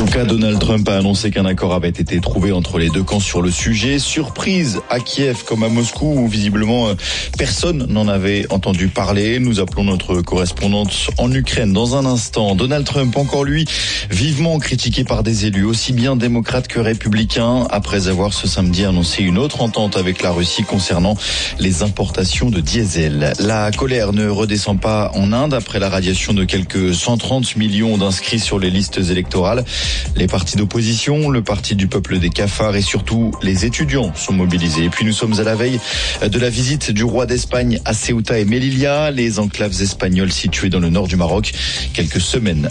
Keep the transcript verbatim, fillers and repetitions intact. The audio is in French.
tout cas, Donald Trump a annoncé qu'un accord avait été trouvé entre les deux camps sur le sujet. Surprise à Kiev comme à Moscou, où visiblement personne n'en avait entendu parler. Nous appelons notre correspondante en Ukraine dans un instant. Donald Trump, encore lui, vivement critiqué par des élus, aussi bien démocrates que républicains, après avoir ce samedi annoncé une autre entente avec la Russie concernant les importations de diesel. La colère ne redescend pas en Inde après la radiation de quelques cent trente millions d'inscrits sur les listes électorales. Les partis d'opposition, le parti du peuple des cafards et surtout les étudiants sont mobilisés. Et puis nous sommes à la veille de la visite du roi d'Espagne à Ceuta et Melilla, les enclaves espagnoles situées dans le nord du Maroc, quelques semaines